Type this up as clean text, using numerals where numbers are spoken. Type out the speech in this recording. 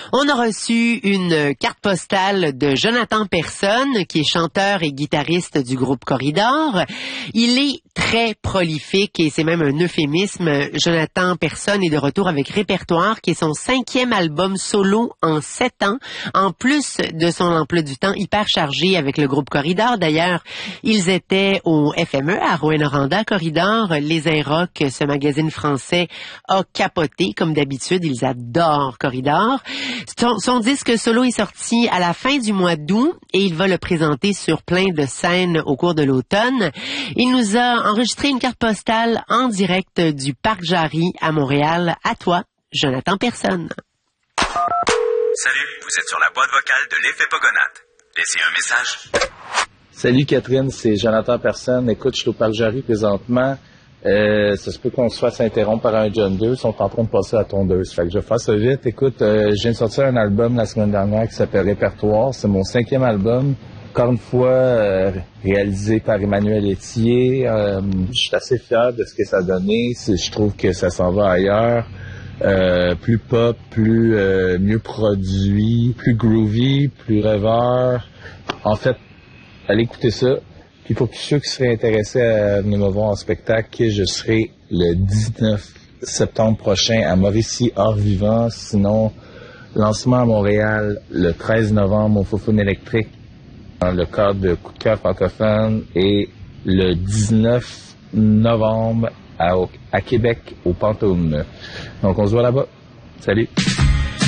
On a reçu une carte postale de Jonathan Personne, qui est chanteur et guitariste du groupe Corridor. Il est très prolifique et c'est même un euphémisme. Jonathan Personne est de retour avec Répertoire, qui est son 5e album solo en 7 ans, en plus de son emploi du temps hyper chargé avec le groupe Corridor. D'ailleurs, ils étaient au FME à Rouyn-Noranda. Corridor, Les Inrocks, ce magazine français, a capoté. Comme d'habitude, ils adorent Corridor. Son disque solo est sorti à la fin du mois d'août et il va le présenter sur plein de scènes au cours de l'automne. Il nous a enregistré une carte postale en direct du Parc Jarry à Montréal. À toi, Jonathan Personne. Salut, vous êtes sur la boîte vocale de l'Effet Pogonate. Laissez un message. Salut Catherine, c'est Jonathan Personne. Écoute, je suis au Parc Jarry présentement. Ça se peut qu'on se fasse interrompre par un John 2. Ils sont en train de passer à la tondeuse. Fait que je vais faire ça vite. Écoute, je viens de sortir un album la semaine dernière qui s'appelle Répertoire. C'est mon 5e album. Encore une fois, réalisé par Emmanuel Etier. Je suis assez fier de ce que ça a donné. Je trouve que ça s'en va ailleurs. Plus pop, mieux produit, plus groovy, plus rêveur. En fait, allez écouter ça. Puis pour tous ceux qui seraient intéressés à venir me voir en spectacle, je serai le 19 septembre prochain à Mauricie Art Vivant. Sinon, lancement à Montréal le 13 novembre au Foufoune électrique dans le cadre de Coup de cœur francophone et le 19 novembre à Québec au Pantôme. Donc on se voit là-bas. Salut!